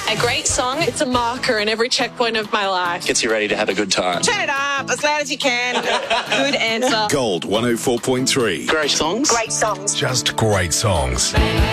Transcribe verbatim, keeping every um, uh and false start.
A great song. It's a marker in every checkpoint of my life. Gets you ready to have a good time. Turn it up as loud as you can. Good answer. Gold one oh four point three. Great songs. Great songs. Just great songs.